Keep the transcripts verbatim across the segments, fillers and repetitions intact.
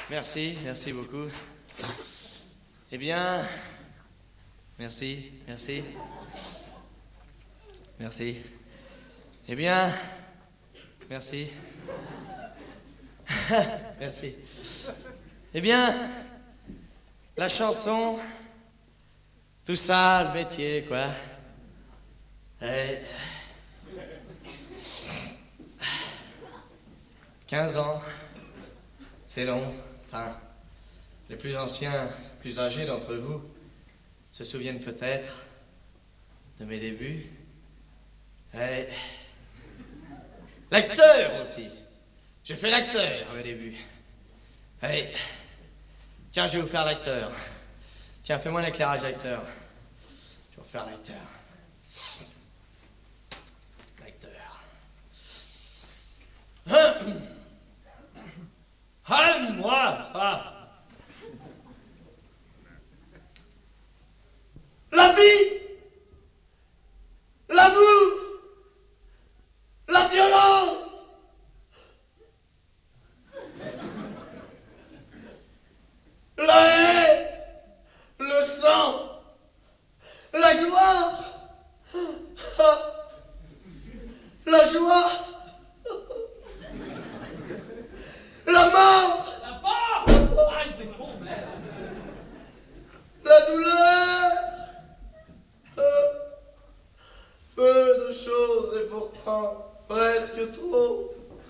Merci, merci beaucoup. Eh bien, merci, merci. Merci. Eh bien, merci. Merci. Eh bien, la chanson, tout ça, le métier, quoi. Eh, quinze ans, c'est long. Enfin, les plus anciens, plus âgés d'entre vous se souviennent peut-être de mes débuts. Eh, l'acteur aussi. J'ai fait l'acteur à mes débuts. Allez, tiens, je vais vous faire l'acteur. Tiens, fais-moi un éclairage d'acteur. Je vais vous faire l'acteur. L'acteur. Ah, moi, ça. La vie, l'amour, la violence. La haine, le sang, la gloire, la joie, la mort, la mort, aïe, t'es pauvre, là. La douleur, peu de choses et pourtant presque trop.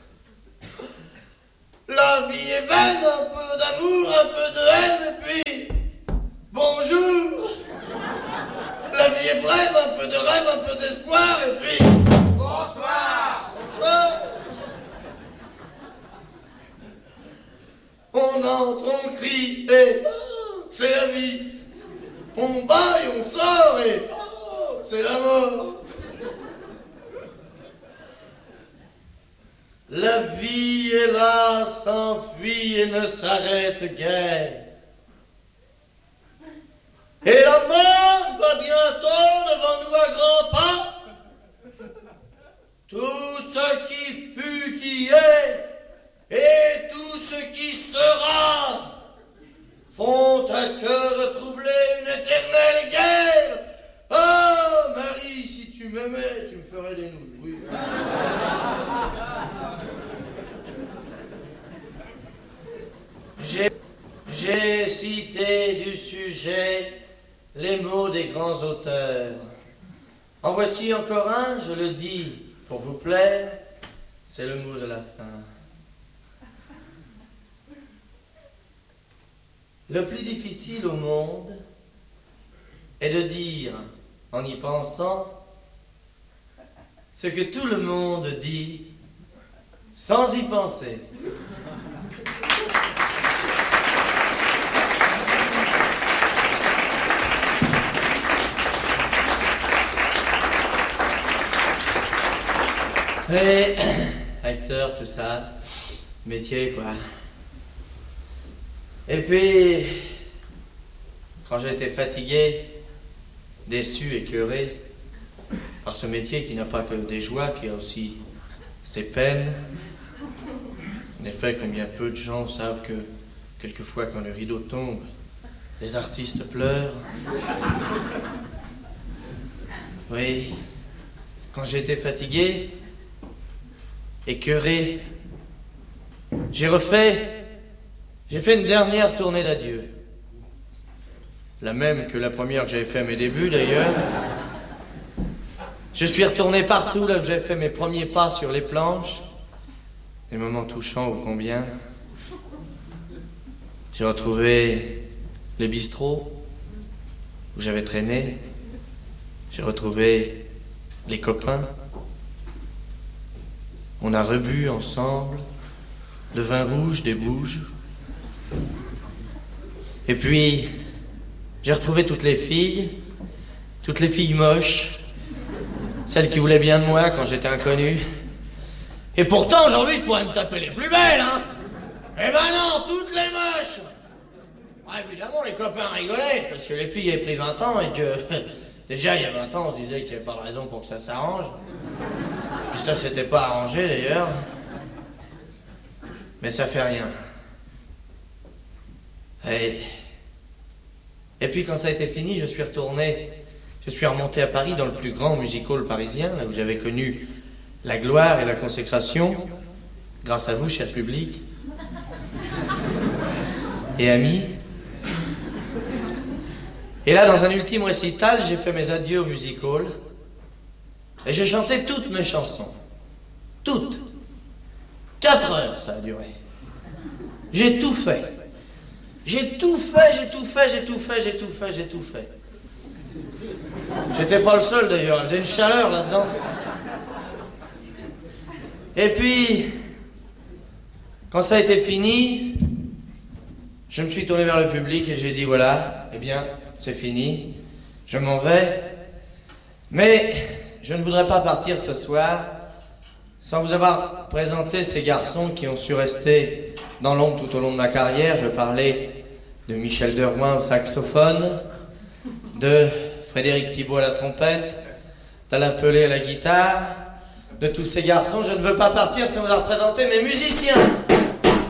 La vie est belle, un peu d'amour, un peu de haine, et puis bonjour. La vie est brève, un peu de rêve, un peu d'espoir, et puis Bonsoir. bonsoir. On entre, on crie, et oh, c'est la vie. On bat et on sort, et oh, c'est la mort. La vie, hélas, s'enfuit et ne s'arrête guère. Et la mort va bientôt devant nous à grands pas. Tout ce qui fut, qui est, et tout ce qui sera, font à cœur troublé une éternelle guerre. Oh, Marie, si tu m'aimais, tu me ferais des nouilles. Oui. J'ai, j'ai cité du sujet les mots des grands auteurs. En voici encore un, je le dis pour vous plaire, c'est le mot de la fin. Le plus difficile au monde est de dire, en y pensant, ce que tout le monde dit sans y penser. Et acteur, tout ça, métier, quoi. Et puis, quand j'ai été fatigué, déçu, écœuré, par ce métier qui n'a pas que des joies, qui a aussi ses peines. En effet, combien peu de gens savent que, quelquefois, quand le rideau tombe, les artistes pleurent. Oui, quand j'ai été fatigué, écœuré, j'ai refait, j'ai fait une dernière tournée d'adieu. La même que la première que j'avais fait à mes débuts, d'ailleurs. Je suis retourné partout là où j'avais fait mes premiers pas sur les planches. Des moments touchants ô combien. J'ai retrouvé les bistrots où j'avais traîné. J'ai retrouvé les copains. On a rebu ensemble le vin rouge des Bouges. Et puis, j'ai retrouvé toutes les filles, toutes les filles moches, celles qui voulaient bien de moi quand j'étais inconnu. Et pourtant, aujourd'hui, je pourrais me taper les plus belles, hein. Eh ben non, toutes les moches. Ah, évidemment, les copains rigolaient, parce que les filles avaient pris vingt ans et que... Déjà, il y a vingt ans, on se disait qu'il n'y avait pas de raison pour que ça s'arrange. Puis ça, c'était pas arrangé, d'ailleurs. Mais ça fait rien. Et... Et puis quand ça a été fini, je suis retourné, je suis remonté à Paris dans le plus grand music hall parisien, là où j'avais connu la gloire et la consécration, grâce à vous, cher public, et amis. Et là, dans un ultime récital, j'ai fait mes adieux au music hall, et j'ai chanté toutes mes chansons. Toutes. Quatre heures, ça a duré. J'ai tout fait. J'ai tout fait, j'ai tout fait, j'ai tout fait, j'ai tout fait, j'ai tout fait. J'étais pas le seul d'ailleurs, il faisait une chaleur là-dedans. Et puis, quand ça a été fini, je me suis tourné vers le public et j'ai dit voilà, eh bien, c'est fini, je m'en vais. Mais je ne voudrais pas partir ce soir sans vous avoir présenté ces garçons qui ont su rester dans l'ombre tout au long de ma carrière. Je parlais de Michel Derouin au saxophone, de Frédéric Thibault à la trompette, d'Alain Pelé à la guitare, de tous ces garçons. Je ne veux pas partir sans vous avoir présenté mes musiciens.